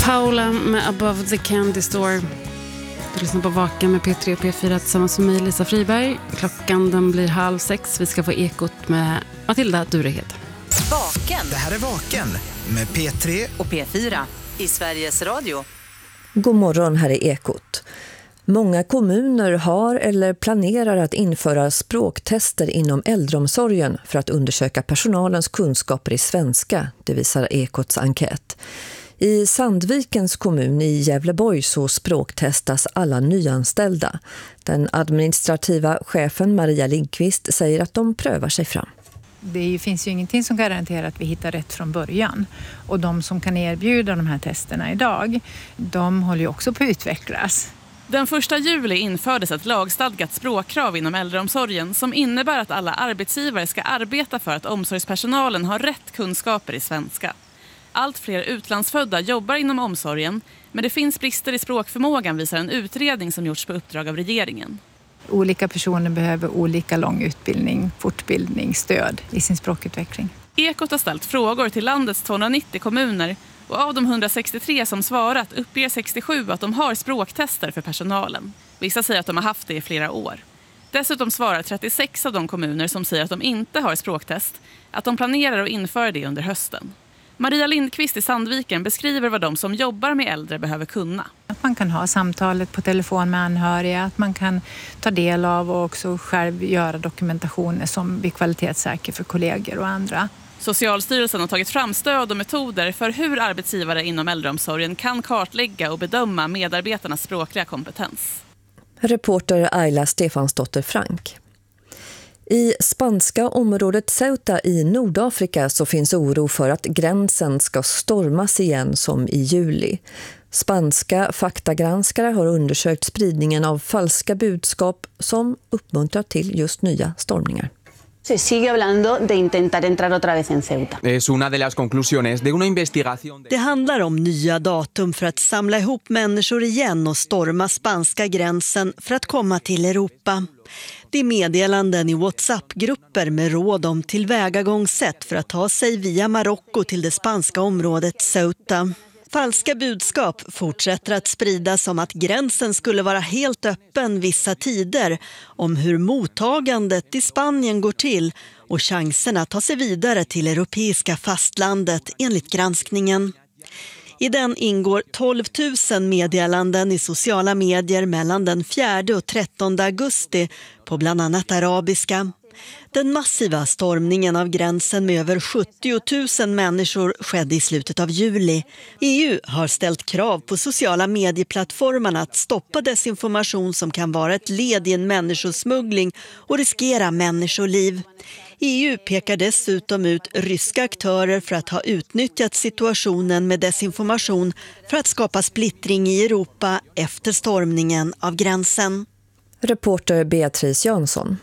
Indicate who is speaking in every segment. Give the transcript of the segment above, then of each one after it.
Speaker 1: Paula med Above the Candy Store. Du lyssnar på Vaken med P3 och P4 tillsammans med mig, Lisa Friberg. Klockan den blir 5:30. Vi ska få ekot med Matilda Durehed.
Speaker 2: Vaken.
Speaker 3: Det här är Vaken med P3
Speaker 2: och P4 i Sveriges Radio.
Speaker 4: God morgon, här är ekot. Många kommuner har eller planerar att införa språktester inom äldreomsorgen för att undersöka personalens kunskaper i svenska, det visar Ekots enkät. I Sandvikens kommun i Gävleborg så språktestas alla nyanställda. Den administrativa chefen Maria Lindqvist säger att de prövar sig fram.
Speaker 5: Det finns ju ingenting som garanterar att vi hittar rätt från början. Och de som kan erbjuda de här testerna idag, de håller ju också på att utvecklas.
Speaker 6: Den 1 juli infördes ett lagstadgat språkkrav inom äldreomsorgen som innebär att alla arbetsgivare ska arbeta för att omsorgspersonalen har rätt kunskaper i svenska. Allt fler utlandsfödda jobbar inom omsorgen, men det finns brister i språkförmågan, visar en utredning som gjorts på uppdrag av regeringen.
Speaker 5: Olika personer behöver olika lång utbildning, fortbildning, stöd i sin språkutveckling.
Speaker 6: Ekot har ställt frågor till landets 290 kommuner och av de 163 som svarat uppger 67 att de har språktester för personalen. Vissa säger att de har haft det i flera år. Dessutom svarar 36 av de kommuner som säger att de inte har språktest att de planerar att införa det under hösten. Maria Lindqvist i Sandviken beskriver vad de som jobbar med äldre behöver kunna.
Speaker 5: Att man kan ha samtalet på telefon med anhöriga, att man kan ta del av och också själv göra dokumentationer som blir kvalitetssäker för kollegor och andra.
Speaker 6: Socialstyrelsen har tagit fram stöd och metoder för hur arbetsgivare inom äldreomsorgen kan kartlägga och bedöma medarbetarnas språkliga kompetens.
Speaker 4: Reporter Ayla Stefansdotter Frank. I spanska området Ceuta i Nordafrika så finns oro för att gränsen ska stormas igen som i juli. Spanska faktagranskare har undersökt spridningen av falska budskap som uppmuntrar till just nya stormningar.
Speaker 7: Se sigue hablando de intentar entrar otra vez en Ceuta.
Speaker 8: Es una de las conclusiones de una investigación.
Speaker 9: Det handlar om nya datum för att samla ihop människor igen och storma spanska gränsen för att komma till Europa. Det är meddelanden i WhatsApp-grupper med råd om tillvägagångssätt för att ta sig via Marocko till det spanska området Ceuta. Falska budskap fortsätter att spridas om att gränsen skulle vara helt öppen vissa tider, om hur mottagandet i Spanien går till och chanserna att ta sig vidare till europeiska fastlandet enligt granskningen. I den ingår 12 000 meddelanden i sociala medier mellan den 4 och 13 augusti på bland annat arabiska. Den massiva stormningen av gränsen med över 70 000 människor skedde i slutet av juli. EU har ställt krav på sociala medieplattformarna att stoppa desinformation som kan vara ett led i en människosmuggling och riskera människoliv. EU pekar dessutom ut ryska aktörer för att ha utnyttjat situationen med desinformation för att skapa splittring i Europa efter stormningen av gränsen.
Speaker 4: Reporter Beatrice Jansson.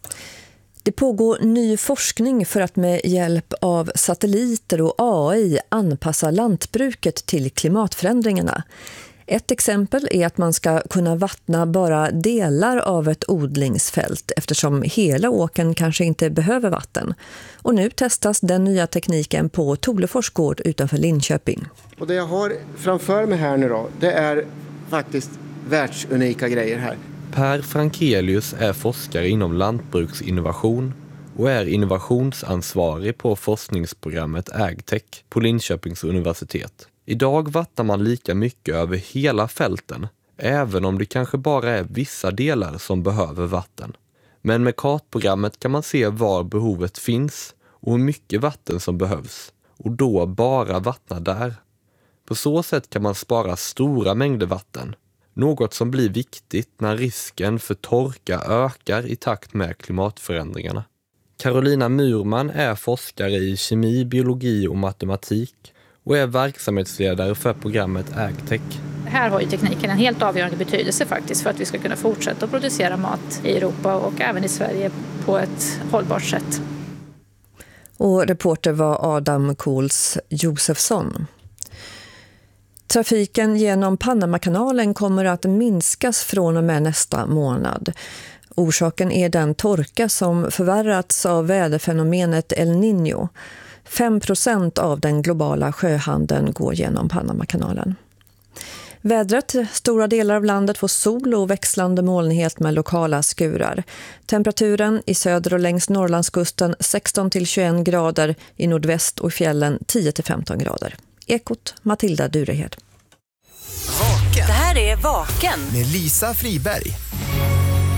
Speaker 4: Det pågår ny forskning för att med hjälp av satelliter och AI anpassa lantbruket till klimatförändringarna. Ett exempel är att man ska kunna vattna bara delar av ett odlingsfält eftersom hela åkern kanske inte behöver vatten. Och nu testas den nya tekniken på Tolefors gård utanför Linköping.
Speaker 10: Och det jag har framför mig här nu då, det är faktiskt världsunika grejer här.
Speaker 11: Per Frankelius är forskare inom lantbruksinnovation och är innovationsansvarig på forskningsprogrammet AgTech på Linköpings universitet. Idag vattnar man lika mycket över hela fälten, även om det kanske bara är vissa delar som behöver vatten. Men med kartprogrammet kan man se var behovet finns och hur mycket vatten som behövs, och då bara vattna där. På så sätt kan man spara stora mängder vatten. Något som blir viktigt när risken för torka ökar i takt med klimatförändringarna. Carolina Murman är forskare i kemi, biologi och matematik och är verksamhetsledare för programmet AgTech.
Speaker 12: Här har ju tekniken en helt avgörande betydelse faktiskt för att vi ska kunna fortsätta att producera mat i Europa och även i Sverige på ett hållbart sätt.
Speaker 4: Och reporter var Adam Kohls Josefsson. Trafiken genom Panamakanalen kommer att minskas från och med nästa månad. Orsaken är den torka som förvärrats av väderfenomenet El Niño. 5% av den globala sjöhandeln går genom Panamakanalen. Vädret, stora delar av landet får sol och växlande molnighet med lokala skurar. Temperaturen i söder och längs Norrlandskusten 16-21 grader, i nordväst och i fjällen 10-15 grader. Ekot, Matilda Durehed.
Speaker 2: Det här är Vaken
Speaker 3: med Lisa Friberg.